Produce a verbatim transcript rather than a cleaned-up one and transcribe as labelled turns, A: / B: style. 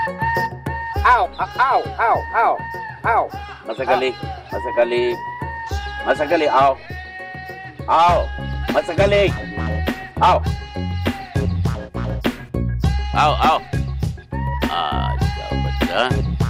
A: Ow, ow, ow, ow, ow.
B: Masagali. Masagali. Masagali, aw. Aw. Masagali. Aw. Aw, aw. Ah, ikaw ba